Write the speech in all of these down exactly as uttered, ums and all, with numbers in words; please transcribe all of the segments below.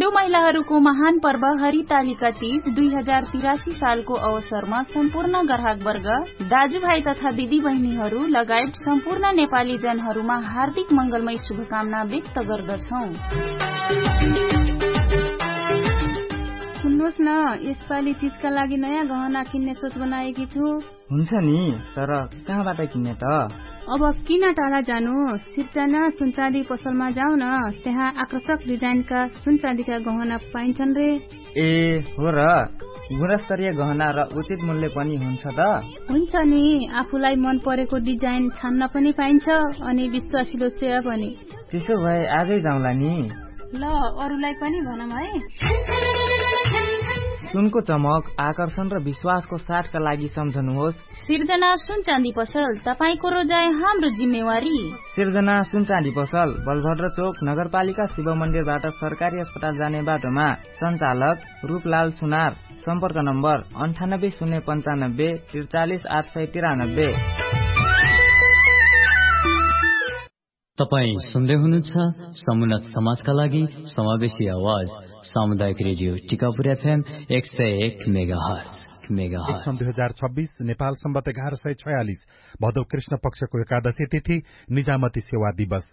हिन्दू महिलाहरूको महान पर्व हरितालिका तीज दुई हजार तिरासी सालको अवसरमा सम्पूर्ण ग्राहकवर्ग, दाजुभाइ तथा दिदी बहिनीहरू लगायत सम्पूर्ण नेपाली जनहरूमा हार्दिक मंगलमय शुभकामना व्यक्त गर्दछौ। सुन्नुहोस् न, यसपालि तीजका लागि नयाँ गहना किन्ने सोच बनाएकी छु। हुन्छ नि, तर कहाँबाट किन्ने त? अब किन टाढा जानु, सिर्जना सुनचाँदी पसलमा जाऊ न, त्यहाँ आकर्षक डिजाइनका सुनचाँदीका गहना पाइन्छन् रे। ए हो र, गुणस्तरीय गहना र उचित मूल्य पनि हुन्छ त? हुन्छ नि, आफूलाई मन परेको डिजाइन छान्न पनि पाइन्छ अनि विश्वासिलो सेवा पनि। त्यसो भए आजै जाउँला नि। ल, अरूलाई पनि भनौँ है। सुनको चमक, आकर्षण र विश्वासको साथका लागि सम्झनुहोस् सिर्जना सुनचाँदी पसल, तपाईको रोजाइ हाम्रो जिम्मेवारी। सिर्जना सुनचाँदी पसल, बलभद्र चोक, नगरपालिका शिव मन्दिरबाट सरकारी अस्पताल जाने बाटोमा। सञ्चालक रूपलाल सुनार। सम्पर्क नम्बर अन्ठानब्बे शून्य पन्चानब्बे त्रिचालिस आठ सय तिरानब्बे। तपाईँ सुन्दै हुनुहुन्छ समुन्नत समाजका लागि समावेशी आवाज सामुदायिक रेडियो टिकापुर एफएम एक सय एक मेगा हर्ज। दुई हजार छब्बीस नेपाल सम्बत एघार सय छयालिस भदौ कृष्ण पक्षको एकादशी तिथि निजामती सेवा दिवस।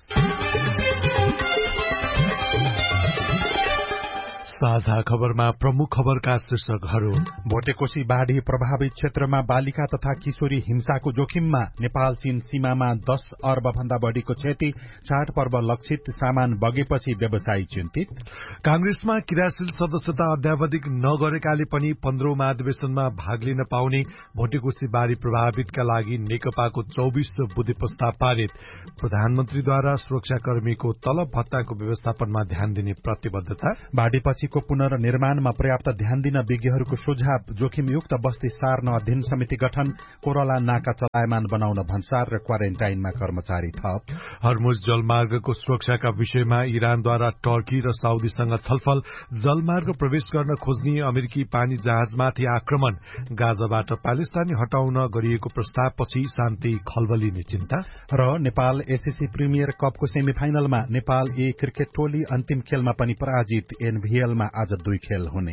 साझा खबरमा प्रमुख खबरका शीर्षकहरू। भोटेकोशी बाढ़ी प्रभावित क्षेत्रमा बालिका तथा किशोरी हिंसाको जोखिममा, नेपाल चीन सीमामा दस अर्ब भन्दा बढ़ीको क्षति, चाडपर्व लक्षित सामान बगेपछि व्यवसायी चिन्तित। कांग्रेसमा क्रियाशील सदस्यता अध्यावधिक नगरेकाले पनि पन्ध्रौं महाधिवेशनमा भाग लिन पाउने, भोटेकोशी बाढ़ी प्रभावितका लागि नेकपाको चौबिस बुँदे प्रस्ताव पारित। प्रधानमन्त्रीद्वारा सुरक्षाकर्मीको तलब भत्ताको व्यवस्थापनमा ध्यान दिने प्रतिबद्धता। बाढ़ीपछि को पुनर्निर्माणमा पर्याप्त ध्यान दिन विज्ञहरूको सुझाव। जोखिमयुक्त बस्ती सार्न अध्ययन समिति गठन। कोरला नाका चलायमान बनाउन भन्सार र क्वारेन्टाइनमा कर्मचारी थप। हर्मुज जलमार्गको सुरक्षाका विषयमा इरानद्वारा टर्की र साउदीसँग छलफल। जलमार्ग प्रवेश गर्न खोज्ने अमेरिकी पानी जहाजमाथि आक्रमण। गाजाबाट प्यालेस्टाइनी हटाउन गरिएको प्रस्तावपछि शान्ति खलबलिने चिन्ता। र नेपाल एसएससी प्रिमियर कपको सेमिफाइनलमा नेपाल ए क्रिकेट टोली अन्तिम खेलमा पनि पराजित। एनभीएल आज दुई खेल हुने।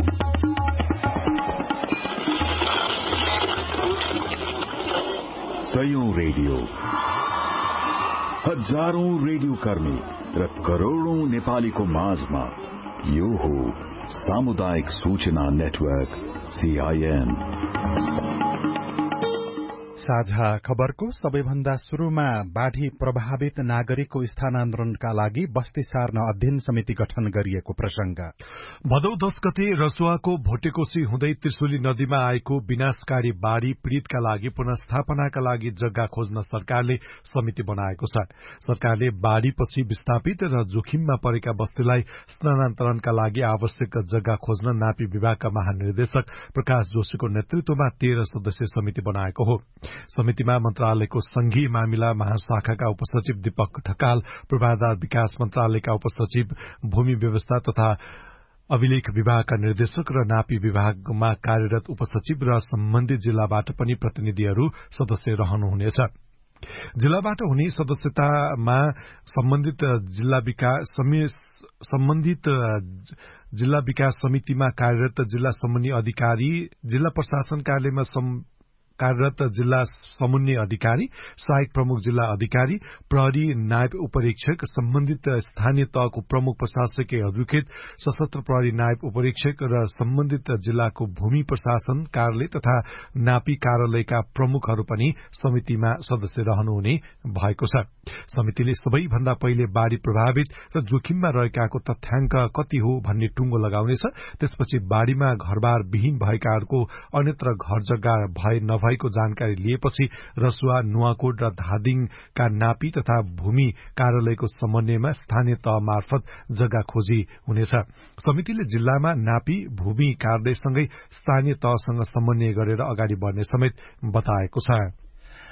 सयौं रेडियो, हजारौं रेडियो कर्मी र करोड़ौं नेपालीको माझमा यो हो सामुदायिक सूचना नेटवर्क सीआईएन। साझा खबरको सबैभन्दा शुरूमा बाढ़ी प्रभावित नागरिकको स्थानान्तरणका लागि बस्ती सार्न अध्ययन समिति गठन गरिएको प्रसंग। भदौ दश गते रसुवाको भोटेकोशी हुँदै त्रिशुली नदीमा आएको विनाशकारी बाढ़ी पीड़ितका लागि पुनर्स्थापनाका लागि जग्गा खोज्न सरकारले समिति बनाएको छ। सरकारले बाढ़ीपछि विस्थापित र जोखिममा परेका बस्तीलाई स्थानान्तरणका लागि आवश्यक जग्गा खोज्न नापी विभागका महानिर्देशक प्रकाश जोशीको नेतृत्वमा तेह्र सदस्यीय समिति बनाएको हो। समितिमा मन्त्रालयको संघीय मामिला महाशाखाका उपसचिव दीपक ढकाल, पूर्वाधार विकास मन्त्रालयका उपसचिव, भूमि व्यवस्था तथा अभिलेख विभागका निर्देशक र नापी विभागमा कार्यरत उपसचिव र सम्बन्धित जिल्लाबाट पनि प्रतिनिधिहरू सदस्य रहनुहुनेछ। जिल्लाबाट हुने सदस्यतामा सम्बन्धित जिल्ला विकास सम्बन्धित जिल्ला विकास समितिमा कार्यरत जिल्ला समन्वय अधिकारी, जिल्ला प्रशासन कार्यालयमा कार्यरत जिल्ला समन्वय अधिकारी, सहायक प्रमुख जिल्ला अधिकारी, प्रहरी नायब उपरीक्षक, सम्बन्धित स्थानीय तहको प्रमुख प्रशासकीय अधिकृत, सशस्त्र प्रहरी नायब उपरीक्षक र सम्बन्धित जिल्लाको भूमि प्रशासन कार्यालय तथा नापी कार्यालयका प्रमुखहरू पनि समितिमा सदस्य रहनुहुने भएको छ। समितिले सबैभन्दा पहिले बाढ़ी प्रभावित र जोखिममा रहेकाको तथ्याङ्क कति हो भन्ने टुङ्गो लगाउनेछ। त्यसपछि बाढ़ीमा घरबार विहीन भएकाहरूको अन्यत्र घर जग्गा भए नभए भएको जानकारी लिएपछि रसुवा, नुवाकोट र धादिङका नापी तथा भूमि कार्यालयको समन्वयमा स्थानीय तह मार्फत जग्गा खोजी हुनेछ। समितिले जिल्लामा नापी भूमि कार्यालयसँगै स्थानीय तहसँग समन्वय गरेर अगाडि बढ्ने समेत बताएको छ।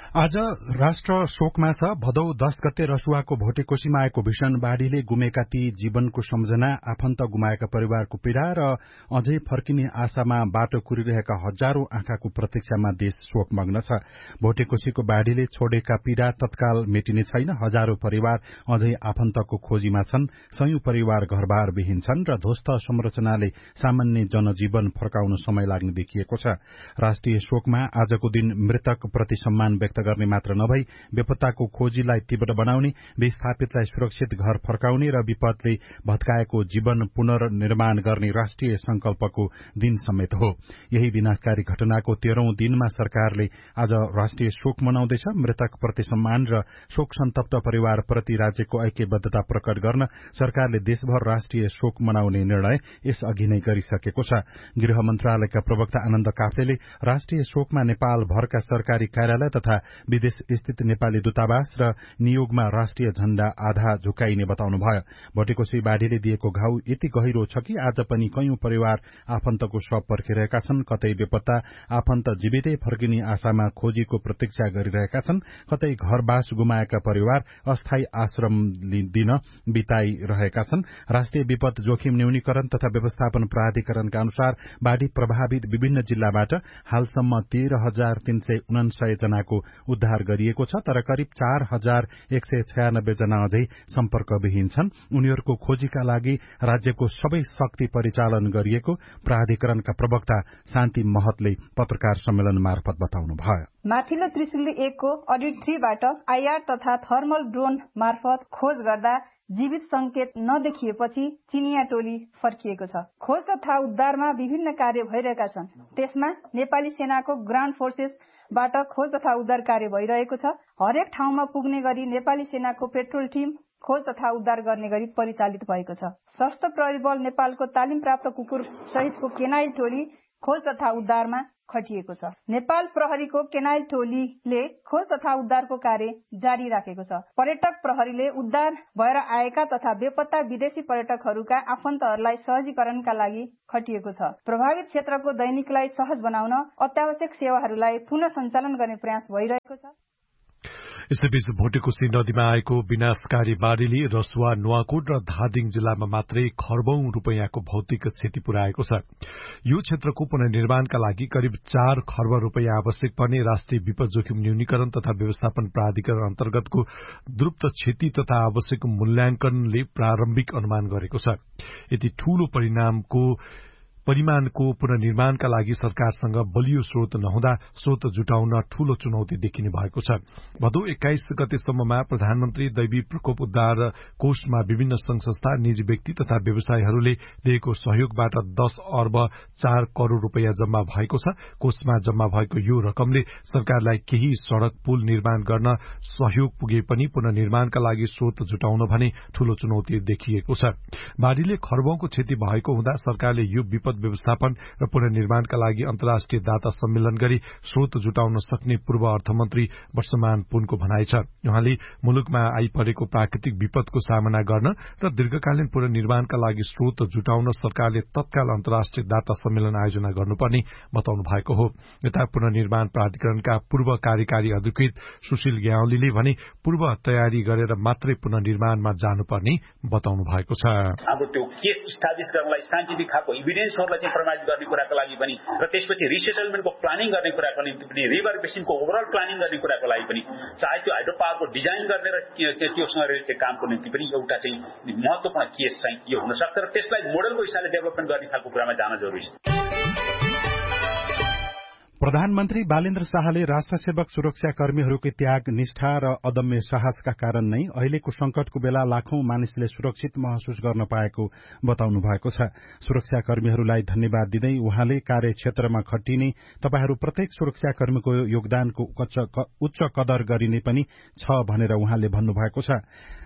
आज राष्ट्र शोकमा छ। भदौ दश गते रसुवाको भोटेकोशीमा आएको भीषण बाढ़ीले गुमेका ती जीवनको सम्झना, आफन्त गुमाएका परिवारको पीड़ा र अझै फर्किने आशामा बाटो कुरिरहेका हजारौं आँखाको प्रतीक्षामा देश शोकमग्न छ। भोटेकोशीको बाढ़ीले छोडेका पीड़ा तत्काल मेटिने छैन। हजारौं परिवार अझै आफन्तको खोजीमा छन्। सयौं परिवार घरबार विहीन छन् र ध्वस्त संरचनाले सामान्य जनजीवन फर्काउन समय लाग्ने देखिएको छ। राष्ट्रिय शोकमा आजको दिन मृतक प्रति सम्मान व्यक्त गर्ने मात्र नभई बेपत्ताको खोजीलाई तीव्र बनाउने, विस्थापितलाई सुरक्षित घर फर्काउने र विपदले भत्काएको जीवन पुनर्निर्माण गर्ने राष्ट्रिय संकल्पको दिन समेत हो। यही विनाशकारी घटनाको तेह्रौं दिनमा सरकारले आज राष्ट्रिय शोक मनाउँदैछ। मृतक प्रति सम्मान र शोक सन्तप्त परिवार प्रति राज्यको ऐक्यबद्धता प्रकट गर्न सरकारले देशभर राष्ट्रिय शोक मनाउने निर्णय यसअघि नै गरिसकेको छ। गृह मन्त्रालयका प्रवक्ता आनन्द काफ्लेले राष्ट्रिय शोकमा नेपाल भरका सरकारी कार्यालय तथा विदेश स्थित नेपाली दूतावास र नियोगमा राष्ट्रिय झण्डा आधा झुकाइने बताउनुभयो। भोटेकोशी बाढ़ीले दिएको घाउ यति गहिरो छ कि आज पनि कयौं परिवार आफन्तको शव पर्खिरहेका छन्। कतै बेपत्ता आफन्त जीवितै फर्किने आशामा खोजीको प्रतीक्षा गरिरहेका छन्। कतै घरबास गुमाएका परिवार अस्थायी आश्रम दिन बिताइरहेका छन्। राष्ट्रिय विपद जोखिम न्यूनीकरण तथा व्यवस्थापन प्राधिकरणका अनुसार बाढ़ी प्रभावित विभिन्न जिल्लाबाट हालसम्म तेह्र हजार तीन सय उनासय जनाको उद्धार गरिएको छ, तर करिब चार हजार एक सय छयानब्बे जना अझै सम्पर्कविहीन छन्। उनीहरूको खोजीका लागि राज्यको सबै शक्ति परिचालन गरिएको प्राधिकरणका प्रवक्ता शान्ति महतले पत्रकार सम्मेलन मार्फत बताउनुभयो। माथिल्लो त्रिशुली एकको अडिट थ्रीबाट आइआर तथा थर्मल ड्रोन मार्फत खोज गर्दा जीवित संकेत नदेखिएपछि चिनिया टोली फर्किएको छ। खोज तथा उद्धारमा विभिन्न कार्य भइरहेका छन्। त्यसमा नेपाली सेनाको ग्राउन्ड फोर्सेसबाट खोज तथा उद्धार कार्य भइरहेको छ। हरेक ठाउँमा पुग्ने गरी नेपाली सेनाको पेट्रोल टिम खोज तथा उद्धार गर्ने गरी परिचालित भएको छ। सशस्त्र प्रहरी बल नेपालको तालिम प्राप्त कुकुर सहितको केनाइल टोली खोज तथा उद्धारमा खटिएको छ। नेपाल प्रहरीको केनाइल टोलीले खोज तथा उद्धारको कार्य जारी राखेको छ। पर्यटक प्रहरीले उद्धार भएर आएका तथा बेपत्ता विदेशी पर्यटकहरूका आफन्तहरूलाई सहजीकरणका लागि खटिएको छ। प्रभावित क्षेत्रको दैनिकलाई सहज बनाउन अत्यावश्यक सेवाहरूलाई पुनः सञ्चालन गर्ने प्रयास भइरहेको छ। यसैबीच भोटेकोशी नदीमा आएको विनाशकारी बाढ़ीले रसुवा, नुवाकोट र धादिङ जिल्लामा मात्रै खरबौं रूपियाँको भौतिक क्षति पुर्याएको छ। यो क्षेत्रको पुनर्निर्माणका लागि करिब चार खर्ब रूपियाँ आवश्यक पर्ने राष्ट्रिय विपद जोखिम न्यूनीकरण तथा व्यवस्थापन प्राधिकरण अन्तर्गतको द्रुत क्षति तथा आवश्यक मूल्याङ्कनले प्रारम्भिक अनुमान गरेको छ। यति ठूलो परिणामको परिमाणको पुनर्निर्माणका लागि सरकारसँग बलियो स्रोत नहुँदा स्रोत जुटाउन ठूलो चुनौती देखिने भएको छ। भदौ एक्काइस गतेसम्ममा प्रधानमन्त्री दैवी प्रकोप उद्धार कोषमा विभिन्न संघ संस्था, निजी व्यक्ति तथा व्यवसायीहरूले दिएको सहयोगबाट दस अर्ब चार करोड़ रूपियाँ जम्मा भएको छ। कोषमा जम्मा भएको यो रकमले सरकारलाई केही सड़क पुल निर्माण गर्न सहयोग पुगे पनि पुनर्निर्माणका लागि स्रोत जुटाउन भने ठूलो चुनौती देखिएको छ। बाढ़ीले खरबौंको क्षति भएको हुँदा सरकारले यो विपद व्यवस्थापन र पुनर्निर्माणका लागि अन्तर्राष्ट्रिय दाता सम्मेलन गरी स्रोत जुटाउन सक्ने पूर्व अर्थमन्त्री वर्षमान पुनको भनाइ छ। उहाँले मुलुकमा आइपरेको प्राकृतिक विपदको सामना गर्न र दीर्घकालीन पुनर्निर्माणका लागि स्रोत जुटाउन सरकारले तत्काल अन्तर्राष्ट्रिय दाता सम्मेलन आयोजना गर्नुपर्ने बताउनु भएको हो। यता पुनर्निर्माण प्राधिकरणका पूर्व कार्यकारी अधिकृत सुशील ग्याउलीले भने पूर्व तयारी गरेर मात्रै पुनर्निर्माणमा जानुपर्ने बताउनु भएको छ। अब त्यो केस इस्टाब्लिश गर्नलाई साइन्टिफिक खालको इभिडेन्सहरूलाई चाहिँ प्रमाणित गर्ने कुराको लागि पनि र त्यसपछि रिसेटलमेन्टको प्लानिङ गर्ने कुराको निम्ति पनि रिभर बेसिनको ओभरअल प्लानिङ गर्ने कुराको लागि पनि चाहे त्यो हाइड्रो पावरको डिजाइन गर्ने र त्योसँग रिलेटेड कामको निम्ति पनि एउटा चाहिँ महत्वपूर्ण केस चाहिँ यो हुन सक्छ र त्यसलाई मोडलको हिसाबले डेभलपमेन्ट गर्ने खालको कुरामा जान जरुरी छ। प्रधानमन्त्री बालेन्द्र शाहले राष्ट्रसेवक सुरक्षा कर्मीहरूको त्याग, निष्ठा र अदम्य साहसका कारण नै अहिलेको संकटको बेला लाखौं मानिसले सुरक्षित महसुस गर्न पाएको बताउनु भएको छ। सुरक्षा कर्मीहरूलाई धन्यवाद दिँदै उहाँले कार्यक्षेत्रमा खटिने तपाईहरू प्रत्येक सुरक्षा कर्मीको योगदानको उच्च कदर गरिने पनि छ भनेर उहाँले भन्नुभएको छ।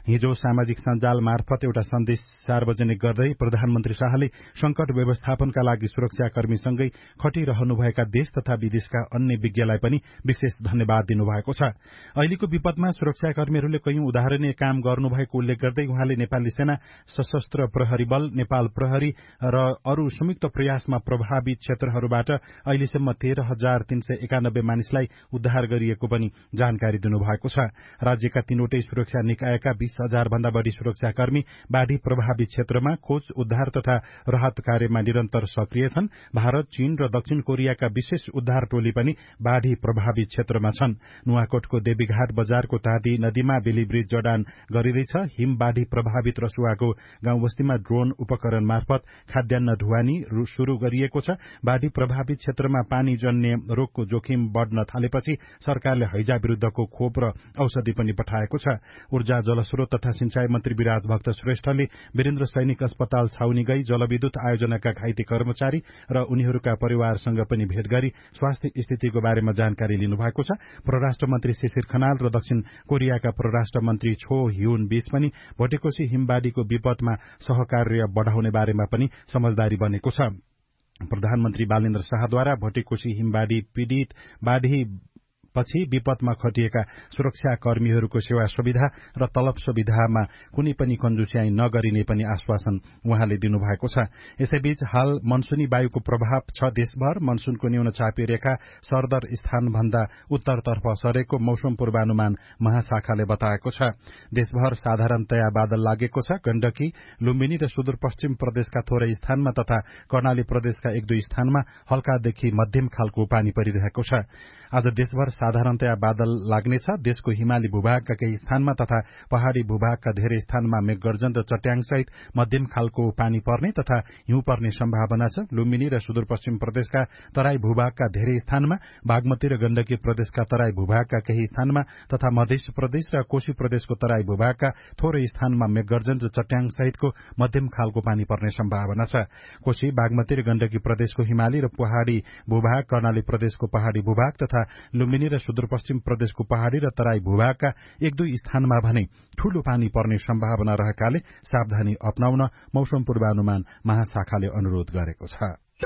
हिजो सामाजिक सञ्जाल मार्फत एउटा सन्देश सार्वजनिक गर्दै प्रधानमन्त्री शाहले संकट व्यवस्थापनका लागि सुरक्षाकर्मीसँगै खटिरहनुभएका देश तथा विदेशका अन्य विज्ञलाई पनि विशेष धन्यवाद दिनुभएको छ। अहिलेको विपदमा सुरक्षाकर्मीहरूले कैयौं उदाहरणीय काम गर्नुभएको उल्लेख गर्दै उहाँले नेपाली सेना, सशस्त्र प्रहरी बल, नेपाल प्रहरी र अरू संयुक्त प्रयासमा प्रभावित क्षेत्रहरूबाट अहिलेसम्म तेह्र हजार तीन सय एकानब्बे मानिसलाई उद्धार गरिएको पनि जानकारी दिनुभएको छ। राज्यका तीनवटै सुरक्षा निकायका बीस हजार भन्दा बढ़ी सुरक्षाकर्मी बाढ़ी प्रभावित क्षेत्रमा खोज, उद्धार तथा राहत कार्यमा निरन्तर सक्रिय छन्। भारत, चीन र दक्षिण कोरियाका विशेष उद्धार टोली पनि बाढ़ी प्रभावित क्षेत्रमा छन्। नुवाकोटको देवीघाट बजारको तादी नदीमा बेली ब्रिज जडान गरिँदैछ। हिम बाढ़ी प्रभावित रसुवाको गाउँबस्तीमा ड्रोन उपकरण मार्फत खाद्यान्न ढुवानी शुरू गरिएको छ। बाढ़ी प्रभावित क्षेत्रमा पानी जन्य रोगको जोखिम बढ़न थालेपछि सरकारले हैजा विरूद्धको खोप र औषधि पनि पठाएको छ। ऊर्जा, जलस्रोत तथा सिंचाई मन्त्री विराज भक्त श्रेष्ठले वीरेन्द्र सैनिक अस्पताल छाउनी गई जलविद्युत आयोजनाका घाइते कर्मचारी र उनीहरूका परिवारसँग पनि भेट गरी स्वास्थ्य स्थितिको बारेमा जानकारी लिनुभएको छ। परराष्ट्र मन्त्री शिशिर खनाल र दक्षिण कोरियाका परराष्ट्र मन्त्री छो ह्युन बीच पनि भोटेकोशी हिमबाढ़ीको विपदमा सहकार्य बढ़ाउने बारेमा पनि समझदारी बनेको छ। प्रधानमन्त्री बालेन्द्र शाहद्वारा भोटेकोशी हिमबाढ़ी पीड़ित बाढ़ी पछि विपदमा खटिएका सुरक्षाकर्मीहरूको सेवा सुविधा र तलब सुविधामा कुनै पनि कन्जुस्याई नगरिने पनि आश्वासन उहाँले दिनुभएको छ। यसैबीच हाल मनसुनी वायुको प्रभाव छ देशभर। मनसुनको न्यून चापी रेखा सरदर स्थानभन्दा उत्तरतर्फ सरेको मौसम पूर्वानुमान महाशाखाले बताएको छ। देशभर साधारणतया बादल लागेको छ। गण्डकी, लुम्बिनी र सुदूरपश्चिम प्रदेशका थोरै स्थानमा तथा कर्णाली प्रदेशका एक दुई स्थानमा हल्कादेखि मध्यम खालको पानी परिरहेको छ। आज देशभर साधारणतया बादल लाग्नेछ। देशको हिमाली भूभागका केही स्थानमा तथा पहाड़ी भूभागका धेरै स्थानमा मेघगर्जन र चट्याङसहित मध्यम खालको पानी पर्ने तथा हिउँ पर्ने सम्भावना छ। लुम्बिनी र सुदूरपश्चिम प्रदेशका तराई भूभागका धेरै स्थानमा, बागमती र गण्डकी प्रदेशका तराई भूभागका केही स्थानमा तथा मध्य प्रदेश र कोशी प्रदेशको तराई भूभागका थोरै स्थानमा मेघगर्जन र चट्याङसहितको मध्यम खालको पानी पर्ने सम्भावना छ। कोशी, बागमती र गण्डकी प्रदेशको हिमाली र पहाड़ी भूभाग, कर्णाली प्रदेशको पहाड़ी भूभाग तथा लुम्बिनी र सुदूरपश्चिम प्रदेशको पहाड़ी र तराई भूभागका एक दुई स्थानमा भने ठूलो पानी पर्ने सम्भावना रहेकाले सावधानी अपनाउन मौसम पूर्वानुमान महाशाखाले अनुरोध गरेको छ।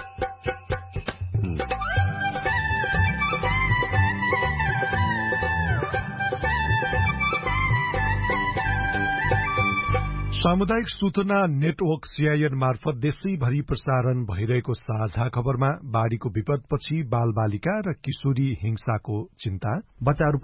सामुदायिक सूचना नेटवर्क सीआईएन मार्फत देशैभरि प्रसारण भइरहेको साझा खबरमा बाढ़ीको विपदपछि बाल बालिका र किशोरी हिंसाको चिन्ता, बच्चाहरू